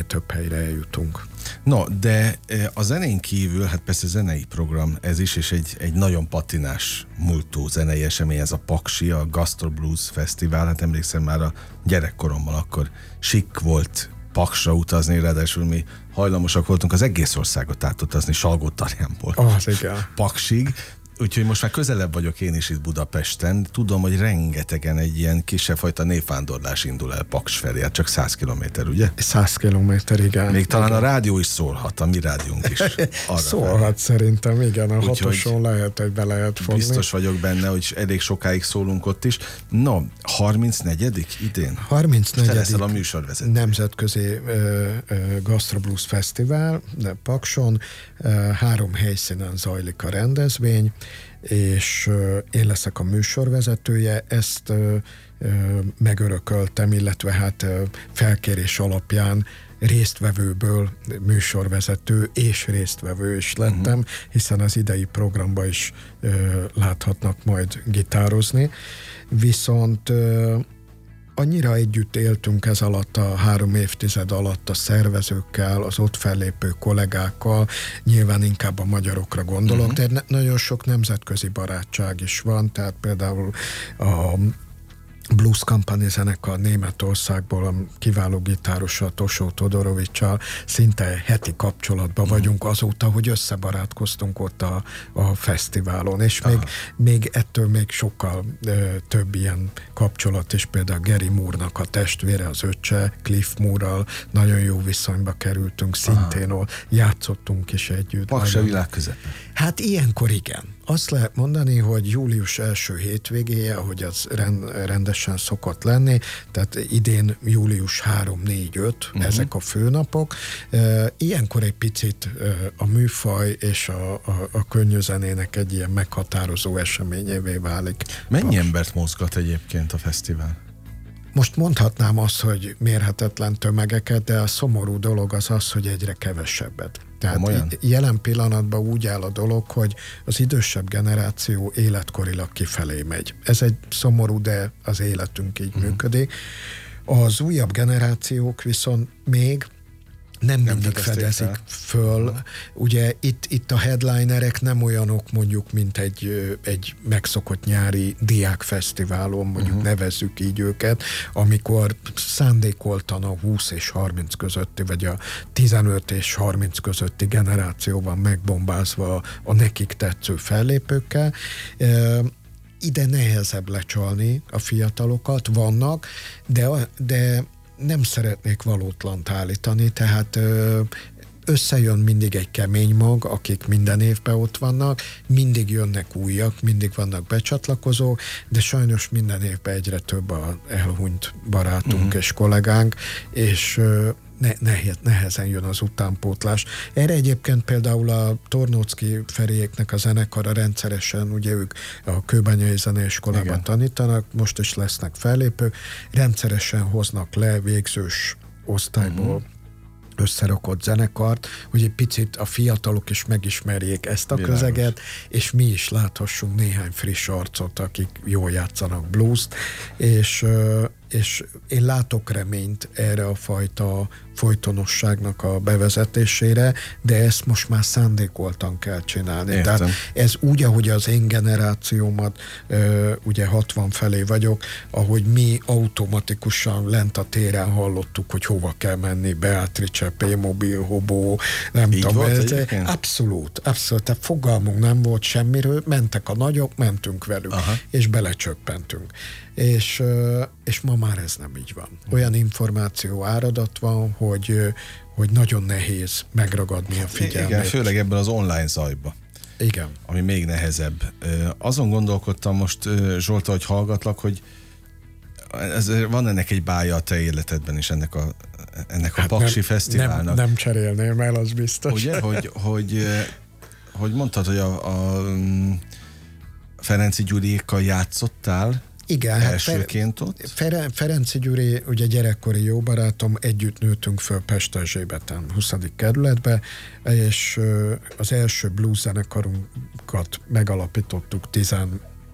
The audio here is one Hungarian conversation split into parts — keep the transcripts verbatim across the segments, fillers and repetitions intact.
minél több helyre eljutunk. No, de a zenén kívül, hát persze zenei program ez is, és egy, egy nagyon patinás múltú zenei esemény, ez a Paksi, a Gastro Blues Fesztivál. Hát emlékszem, már a gyerekkoromban akkor sik volt Paksra utazni, ráadásul mi hajlamosak voltunk az egész országot átutazni Salgótarjánból Az igen. Paksig. Úgyhogy most már közelebb vagyok én is itt Budapesten. Tudom, hogy rengetegen egy ilyen kisebb fajta névvándorlás indul el Paks felé, hát csak száz kilométer, ugye? száz kilométer, igen. Még talán igen. a rádió is szólhat, a mi rádiónk is. Szólhat fel. Szerintem, igen, a Úgy, hatoson lehet, hogy be lehet fogni. Biztos vagyok benne, hogy elég sokáig szólunk ott is. No, harmincnegyedik idén? harmincnegyedik Te leszel a műsorvezető. Nemzetközi ö, ö, Gastro Blues Fesztivál Pakson. Ö, három helyszínen zajlik a rendezvény, és ö, én leszek a műsorvezetője. Ezt ö, ö, megörököltem, illetve hát ö, felkérés alapján résztvevőből műsorvezető és résztvevő is lettem, uh-huh. hiszen az idei programba is ö, láthatnak majd gitározni. Viszont ö, annyira együtt éltünk ez alatt a három évtized alatt a szervezőkkel, az ott fellépő kollégákkal, nyilván inkább a magyarokra gondolok, uh-huh. de ne- nagyon sok nemzetközi barátság is van, tehát például a Blues Company zenekar Németországból, a kiváló gitárossal, Tosó Todorovicsal szinte heti kapcsolatban vagyunk azóta, hogy összebarátkoztunk ott a, a fesztiválon, és még, még ettől még sokkal ö, több ilyen kapcsolat is, például Gary Moore-nak a testvére, az öccse, Cliff Moore-ral nagyon jó viszonyba kerültünk, szintén ott játszottunk is együtt. Paks a világ közepe. Hát ilyenkor igen. Azt lehet mondani, hogy július első hétvégéje, ahogy az rend, rendesen szokott lenni, tehát idén július harmadika, negyedik, ötödik, uh-huh. ezek a főnapok. Ilyenkor egy picit a műfaj és a, a, a könnyű zenének egy ilyen meghatározó eseményévé válik. Mennyi embert mozgat egyébként a fesztivál? Most mondhatnám azt, hogy mérhetetlen tömegeket, de a szomorú dolog az az, hogy egyre kevesebbet. Tehát jelen pillanatban úgy áll a dolog, hogy az idősebb generáció életkorilag kifelé megy. Ez egy szomorú, de az életünk így uh-huh. működik. Az újabb generációk viszont még nem, nem mindig fedezik el. föl. Uh-huh. Ugye itt, itt a headlinerek nem olyanok mondjuk, mint egy, egy megszokott nyári diákfesztiválon, mondjuk uh-huh. nevezzük így őket, amikor szándékoltan a húsz és harminc közötti, vagy a tizenöt és harminc közötti generáció van megbombázva a nekik tetsző fellépőkkel. E, ide nehezebb lecsalni a fiatalokat, vannak, de, de nem szeretnék valótlant állítani, tehát ö, összejön mindig egy kemény mag, akik minden évben ott vannak, mindig jönnek újak, mindig vannak becsatlakozók, de sajnos minden évben egyre több a elhunyt barátunk uh-huh. és kollégánk, és ö, ne, nehez, nehezen jön az utánpótlás. Erre egyébként például a Tornóczky Feriéknek a zenekara rendszeresen, ugye ők a Kőbányai Zeneiskolában Igen. tanítanak, most is lesznek fellépők, rendszeresen hoznak le végzős osztályból uh-huh. összerakott zenekart, hogy egy picit a fiatalok is megismerjék ezt a Világos. közeget, és mi is láthassunk néhány friss arcot, akik jól játszanak blues-t, és, és én látok reményt erre a fajta folytonosságnak a bevezetésére, de ezt most már szándékoltan kell csinálni. Értem. Tehát ez úgy, ahogy az én generációmat, ugye hatvan felé vagyok, ahogy mi automatikusan lent a téren hallottuk, hogy hova kell menni, Beatrice, P-mobil, Hobó, nem Így tudom. volt Ez, abszolút, abszolút. Tehát fogalmunk nem volt semmiről, mentek a nagyok, mentünk velük, Aha. és belecsöppentünk. És, és ma már ez nem így van. Olyan információ áradat van, hogy, hogy nagyon nehéz megragadni a figyelmet. Igen, főleg ebben az online zajba. Igen. Ami még nehezebb. Azon gondolkodtam most, Zsolta, hogy hallgatlak, hogy ez, van ennek egy bája a te életedben is, ennek a, ennek a hát Paksi nem, Fesztiválnak. Nem, nem cserélném el, az biztos. Ugye, hogy, hogy, hogy mondtad, hogy a, a Ferenci Gyuriékkal játszottál, Igen, elsőként hát ott? Fer- Ferenci Gyuri, ugye gyerekkori jó barátom, együtt nőttünk föl Pesterzsébeten, huszadik kerületbe, és az első blues zenekarunkat megalapítottuk tizenöt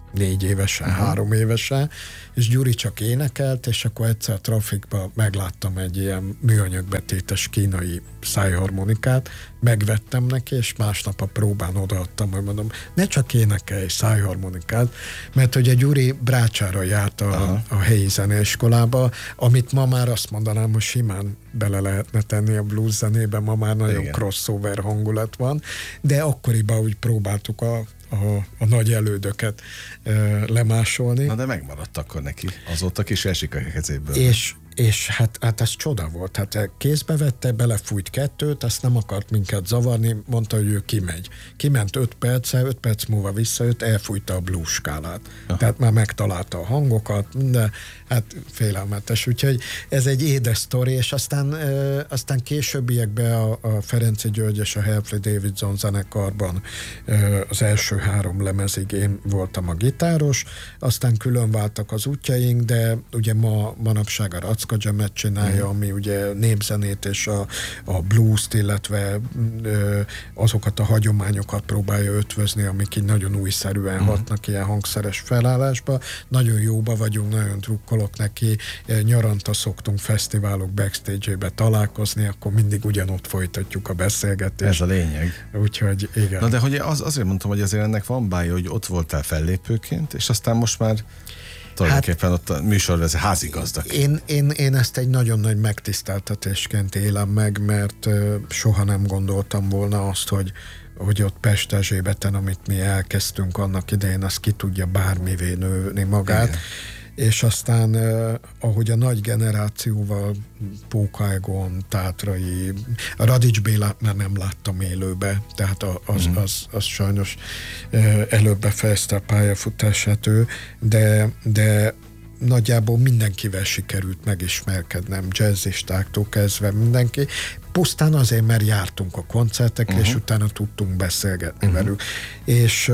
négy évesen, uh-huh. három évesen, és Gyuri csak énekelt, és akkor egyszer a trafikban megláttam egy ilyen műanyagbetétes kínai szájharmonikát, megvettem neki, és másnap a próbán odaadtam, hogy mondom, ne csak énekelj szájharmonikát, mert ugye Gyuri Brácsára járt a, a helyi zeneiskolába, amit ma már azt mondanám, hogy simán bele lehetne tenni a blues zenébe, ma már nagyon igen. crossover hangulat van, de akkoriban úgy próbáltuk a A, a nagy elődöket e, lemásolni. Na de megmaradt akkor neki. Azóta kis esik a kezéből. És, és hát, hát ez csoda volt. Hát kézbe vette, belefújt kettőt, azt nem akart minket zavarni, mondta, hogy ő kimegy. Kiment öt perccel, öt perc múlva visszajött, elfújta a blues skálát. Aha. Tehát már megtalálta a hangokat, de hát félelmetes. Úgyhogy ez egy édes sztori, és aztán, e, aztán későbbiekben a, a Ferenczy György és a Halfley Davidson zenekarban e, az első három lemezig én voltam a gitáros, aztán külön váltak az útjaink, de ugye ma manapság a Racka Jamet csinálja, mm. ami ugye népzenét és a, a blues-t, illetve ö, azokat a hagyományokat próbálja ötvözni, amik így nagyon újszerűen mm. hatnak ilyen hangszeres felállásba. Nagyon jóba vagyunk, nagyon drukkolok neki, nyaranta szoktunk fesztiválok backstage-ébe találkozni, akkor mindig ugyanott folytatjuk a beszélgetést. Ez a lényeg. Úgyhogy igen. Na de hogy az, azért mondtam, hogy azért ennek van bája, hogy ott voltál fellépőként, és aztán most már tulajdonképpen hát, ott a műsorvezető, házigazdag. Én, én, én ezt egy nagyon nagy megtiszteltetésként élem meg, mert uh, soha nem gondoltam volna azt, hogy, hogy ott Pest-Erzsébeten, amit mi elkezdtünk annak idején, az ki tudja bármivé nőni magát. Igen. És aztán, eh, ahogy a nagy generációval, Póka Egon, Tátrai, a Radics Bélát már nem láttam élőbe, tehát az, mm. az, az sajnos eh, előbb befejezte a pályafutását ő, de, de nagyjából mindenkivel sikerült megismerkednem, jazzistáktól kezdve mindenki, pusztán azért, mert jártunk a koncertekre, uh-huh. és utána tudtunk beszélgetni uh-huh. velük. És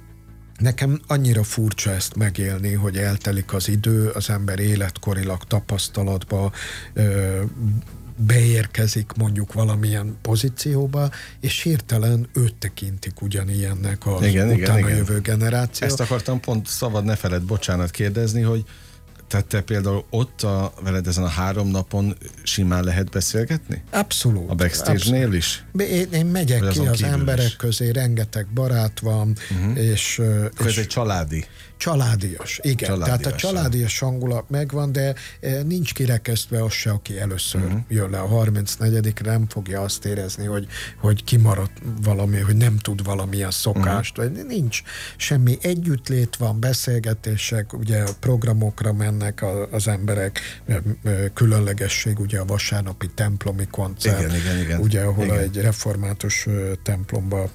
nekem annyira furcsa ezt megélni, hogy eltelik az idő, az ember életkorilag tapasztalatba ö, beérkezik mondjuk valamilyen pozícióba, és hirtelen őt tekintik ugyanilyennek az igen, utána igen, jövő igen. generáció. Ezt akartam pont, szabad ne feled, bocsánat kérdezni, hogy tehát te például ott a, veled ezen a három napon simán lehet beszélgetni? Abszolút. A backstage-nél is? Én, én megyek ki az emberek is? közé, rengeteg barát van, uh-huh. és... Akkor és ez egy családi? Családias, igen. Családias, tehát a családias hangulat megvan, de nincs kirekesztve az se, aki először uh-huh. jön le a harmincnegyedikre, nem fogja azt érezni, hogy, hogy kimaradt valami, hogy nem tud valamilyen szokást, uh-huh. vagy nincs semmi. Együttlét van, beszélgetések, ugye a programokra mennek az emberek, különlegesség, ugye a vasárnapi templomi koncert, igen, igen, igen. ugye ahol igen. egy református templomba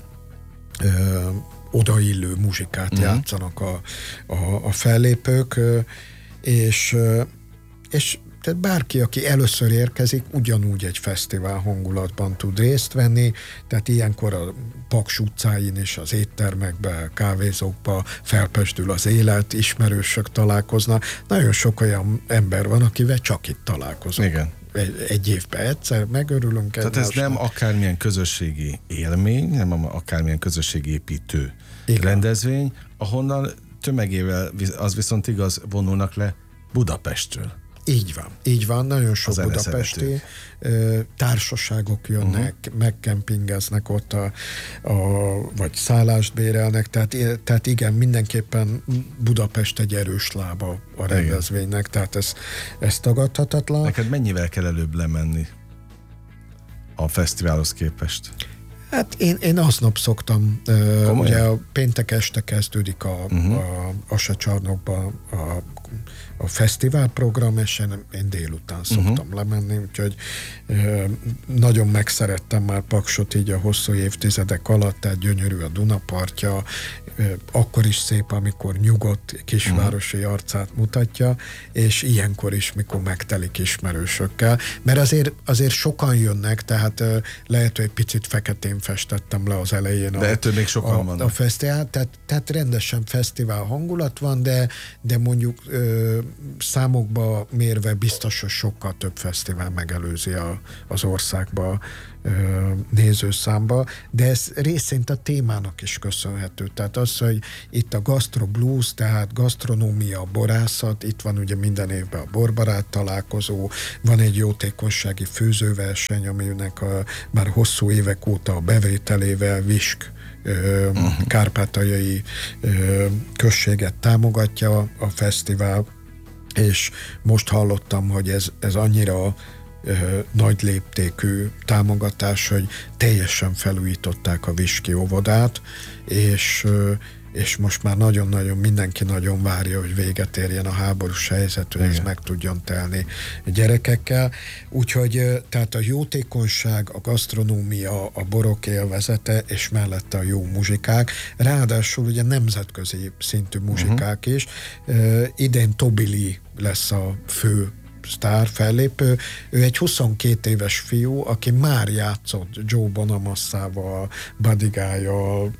odaillő muzsikát uh-huh. játszanak a, a, a fellépők, és, és tehát bárki, aki először érkezik, ugyanúgy egy fesztivál hangulatban tud részt venni, tehát ilyenkor a Paks utcáin és az éttermekben, kávézókban felpesdül az élet, ismerősök találkoznak. Nagyon sok olyan ember van, akivel csak itt találkozunk. Igen. Egy, egy évben egyszer, megörülünk. Tehát ez nem akármilyen közösségi élmény, nem akármilyen közösségi építő igen. rendezvény, ahonnan tömegével, az viszont igaz, vonulnak le Budapestről. Így van, így van, nagyon sok budapesti társaságok jönnek, uh-huh. megkempingeznek ott, a, a, vagy szállást bérelnek, tehát, tehát igen, mindenképpen Budapest egy erős lába a rendezvénynek, igen. tehát ez, ez tagadhatatlan. Neked mennyivel kell előbb lemenni a fesztiválhoz képest? Hát én, én aznap szoktam, uh, ugye a péntek este kezdődik a, uh-huh. a, a se csarnokban a, a fesztiválprogram, és én, én délután szoktam uh-huh. lemenni, úgyhogy uh, nagyon megszerettem már Paksot így a hosszú évtizedek alatt, tehát gyönyörű a Dunapartja, uh, akkor is szép, amikor nyugodt kisvárosi uh-huh. arcát mutatja, és ilyenkor is, mikor megtelik ismerősökkel, mert azért, azért sokan jönnek, tehát uh, lehet, hogy egy picit feketén festettem le az elején. De a, ettől még sokan a, vannak. A fesztivál, tehát, tehát rendesen fesztivál hangulat van, de, de mondjuk uh, ö, számokba mérve biztos, hogy sokkal több fesztivál megelőzi a, az országba ö, nézőszámba, de ez részint a témának is köszönhető. Tehát az, hogy itt a Gastro Blues, tehát gasztronómia, borászat, itt van ugye minden évben a borbarát találkozó, van egy jótékonysági főzőverseny, aminek a, már hosszú évek óta a bevételével Visk uh-huh. kárpátaljai községet támogatja a fesztivál, és most hallottam, hogy ez, ez annyira nagy léptékű támogatás, hogy teljesen felújították a viski óvodát, és és most már nagyon-nagyon mindenki nagyon várja, hogy véget érjen a háborús helyzet, hogy igen. ez meg tudjon telni gyerekekkel. Úgyhogy tehát a jótékonyság, a gasztronómia, a borok élvezete, és mellette a jó muzsikák, ráadásul ugye nemzetközi szintű muzsikák uh-huh. is. Uh, idén Toby Lee lesz a fő sztár fellépő. Ő egy huszonkét éves fiú, aki már játszott Joe Bonamassával, Buddy Guy-jal,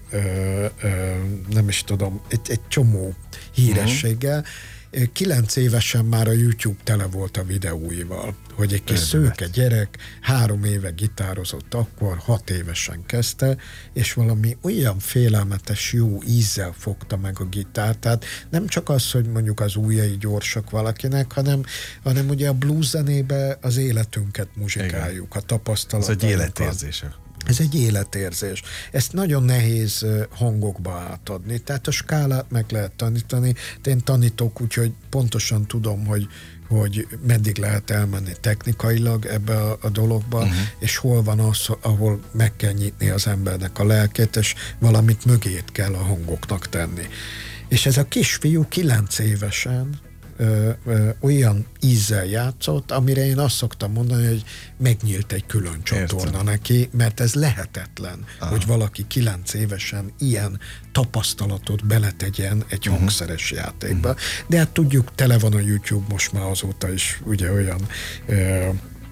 nem is tudom, egy, egy csomó hírességgel. Kilenc évesen már a YouTube tele volt a videóival, hogy egy kis szőke gyerek három éve gitározott akkor, hat évesen kezdte, és valami olyan félelmetes jó ízzel fogta meg a gitárt, tehát nem csak az, hogy mondjuk az ujjai gyorsak valakinek, hanem, hanem ugye a blues zenébe az életünket muzsikáljuk, igen. a tapasztalatokat. Ez egy életérzése. Ez egy életérzés. Ezt nagyon nehéz hangokba átadni. Tehát a skálát meg lehet tanítani. De én tanítok, úgyhogy pontosan tudom, hogy, hogy meddig lehet elmenni technikailag ebbe a, a dologba, uh-huh. és hol van az, ahol meg kell nyitni az embernek a lelkét, és valamit mögét kell a hangoknak tenni. És ez a kisfiú kilenc évesen Ö, ö, olyan ízzel játszott, amire én azt szoktam mondani, hogy megnyílt egy külön csatorna Értem. neki, mert ez lehetetlen, Aha. hogy valaki kilenc évesen ilyen tapasztalatot beletegyen egy uh-huh. hangszeres játékba. Uh-huh. De hát tudjuk, tele van a YouTube most már azóta is ugye olyan ö,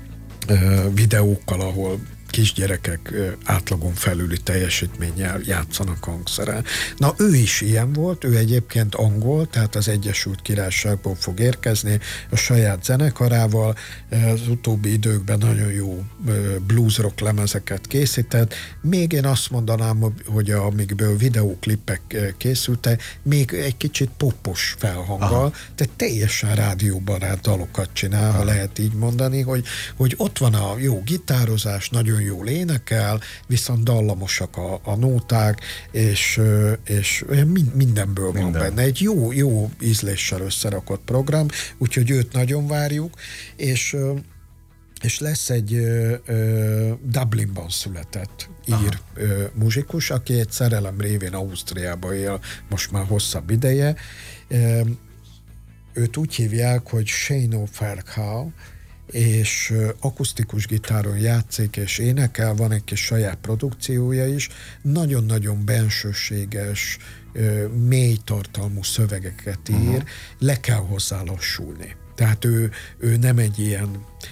ö, videókkal, ahol kisgyerekek átlagon felüli teljesítménnyel játszanak hangszeren. Na, ő is ilyen volt, ő egyébként angol, tehát az Egyesült Királyságból fog érkezni a saját zenekarával, az utóbbi időkben nagyon jó blues rock lemezeket készített. Még én azt mondanám, hogy amikből videóklipek készültek, még egy kicsit popos felhanggal, Aha. tehát teljesen rádióbarát dalokat csinál, Aha. ha lehet így mondani, hogy, hogy ott van a jó gitározás, nagyon jól énekel, viszont dallamosak a, a nóták, és, és mindenből Minden. van benne. Egy jó, jó ízléssel összerakott program, úgyhogy őt nagyon várjuk, és, és lesz egy uh, Dublinban született ír uh, muzsikus, aki egy szerelem révén Ausztriába él most már hosszabb ideje. Uh, őt úgy hívják, hogy Shane O'Farrell, és akusztikus gitáron játszik és énekel, van egy kis saját produkciója is, nagyon-nagyon bensőséges, mély tartalmú szövegeket ír, uh-huh. le kell hozzá lassulni. Tehát ő, ő nem egy ilyen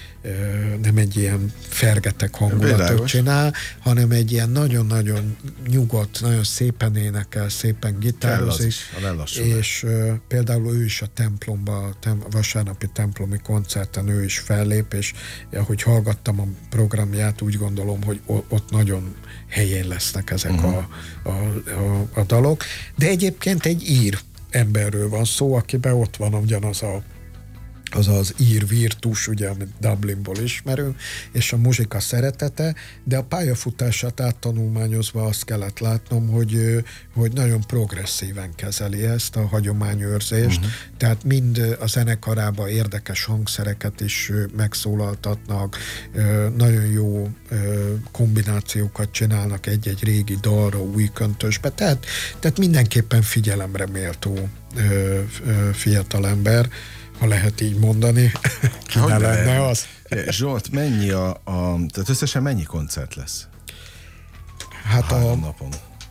nem egy ilyen fergetek hangulatot csinál, hanem egy ilyen nagyon-nagyon nyugodt, nagyon szépen énekel, szépen gitározik, és uh, például ő is a templomba, a tem, vasárnapi templomi koncerten ő is fellép, és ahogy hallgattam a programját, úgy gondolom, hogy ott nagyon helyén lesznek ezek uh-huh. a, a, a, a dalok. De egyébként egy ír emberről van szó, akiben ott van ugyanaz a az az ír virtus, ugye, amit Dublinból ismerünk, és a muzsika szeretete, de a pályafutását áttanulmányozva azt kellett látnom, hogy, hogy nagyon progresszíven kezeli ezt a hagyományőrzést, uh-huh. tehát mind a zenekarában érdekes hangszereket is megszólaltatnak, nagyon jó kombinációkat csinálnak egy-egy régi dalra, új köntösbe, tehát, tehát mindenképpen figyelemre méltó fiatalember, ha lehet így mondani, ki ne lenne az. Zsolt, mennyi a, a... Tehát összesen mennyi koncert lesz? Hát Három a, napon.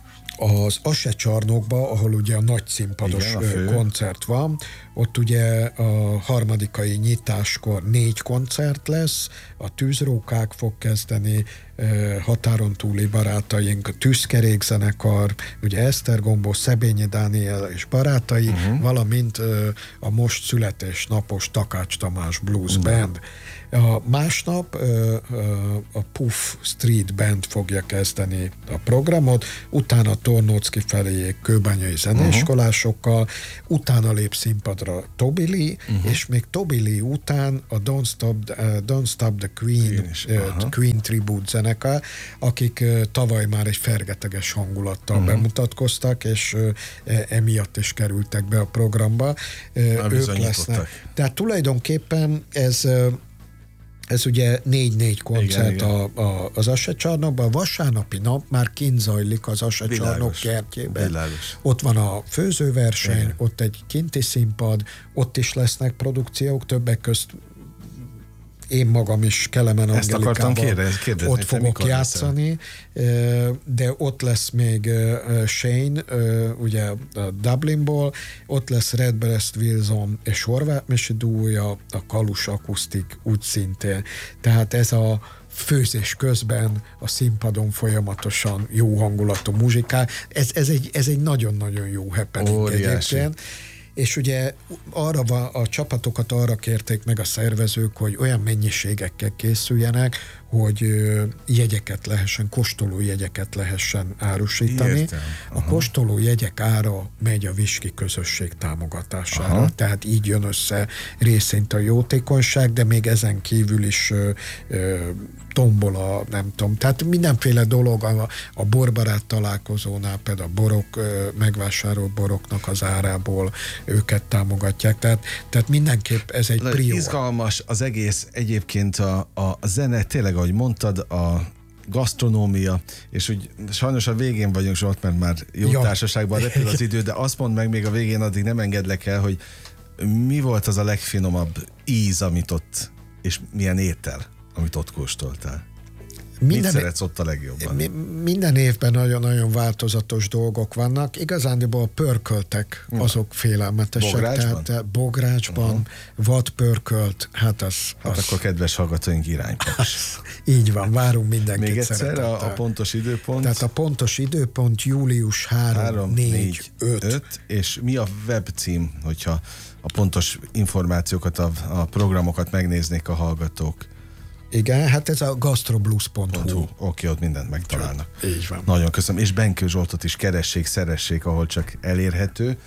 Az Asse csarnokban, ahol ugye a nagy színpados Igen, a koncert van, ott ugye a harmadikai nyitáskor négy koncert lesz, a Tűzrókák fog kezdeni, határon túli barátaink, a Tűzkerék zenekar, ugye Esztergombó, Szebényi Dániel és barátai, uh-huh. valamint a most születésnapos Takács Tamás Blues uh-huh. Band. A másnap a Puff Street Band fogja kezdeni a programot, utána Tornóczky feléjék kőbányai zeneiskolásokkal, uh-huh. utána lép színpadra Toby Lee, uh-huh. és még Toby Lee után a Don't Stop, uh, Don't Stop the Queen, uh, Queen Tribute zenekar, akik uh, tavaly már egy fergeteges hangulattal uh-huh. bemutatkoztak, és uh, emiatt is kerültek be a programba. Uh, ők lesznek. Tehát tulajdonképpen ez uh, Ez ugye négy-négy koncert igen, igen. A, a, az Assecsarnokban. Vasárnapi nap már kint zajlik az Assecsarnok kertjében. Világos. Ott van a főzőverseny, igen. ott egy kinti színpad, ott is lesznek produkciók, többek közt én magam is Kelemen Angelikával ott fogok játszani, leszel? De ott lesz még Shane, ugye a Dublinból, ott lesz Redbreast Wilson és Horváth Misi duója, a Kalus Akusztik úgy szintén. Tehát ez a főzés közben a színpadon folyamatosan jó hangulatú muzsikál. Ez, ez, egy, ez egy nagyon-nagyon jó happening egyébként. És ugye arra van, a csapatokat arra kérték meg a szervezők, hogy olyan mennyiségekkel készüljenek, hogy jegyeket lehessen, kóstoló jegyeket lehessen árusítani. Értem. A kóstoló jegyek ára megy a Viski közösség támogatására, aha. tehát így jön össze részint a jótékonyság, de még ezen kívül is ö, ö, tombola, nem tudom, tehát mindenféle dolog a, a borbarát találkozónál, például a borok, ö, megvásárolt boroknak az árából őket támogatják, tehát, tehát mindenképp ez egy prior. Izgalmas az egész egyébként a, a zene, tényleg ahogy mondtad, a gasztronómia, és úgy sajnos a végén vagyunk, Zsolt, mert már jó ja. társaságban repül az idő, de azt mondd meg még a végén, addig nem engedlek el, hogy mi volt az a legfinomabb íz, amit ott, és milyen étel, amit ott kóstoltál? Minden, mit szeretsz ott a legjobban? Mi, minden évben nagyon-nagyon változatos dolgok vannak. Igazándiból a pörköltek azok félelmetesek. Bográcsban? Tehát Bográcsban, uh-huh. vadpörkölt, hát az... Hát az... akkor kedves hallgatóink iránypaks. Így van, várunk mindenkit. Még egyszer a, a pontos időpont? Tehát a pontos időpont július három, négy, öt. És mi a webcím, hogyha a pontos információkat, a, a programokat megnéznék a hallgatók? Igen, hát ez a gastroblues pont hu. Oké, okay, ott mindent megtalálnak. Így van. Nagyon köszönöm. És Benkő Zsoltot is keressék, szeressék, ahol csak elérhető.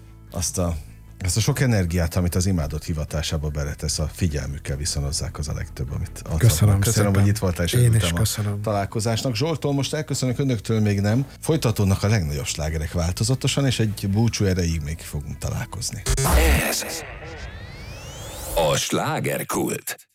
Azt a, azt a sok energiát, amit az imádott hivatásába beletesz, a figyelmükkel viszonozzák, az a legtöbb, amit adnak. Köszönöm, köszönöm hogy itt voltál, és én is köszönöm. A találkozásnak. Zsolttól most elköszönök, önöktől még nem. Folytatódnak a legnagyobb slágerek változatosan, és egy búcsú erejéig még fogunk találkozni. Ez a Slágerkult.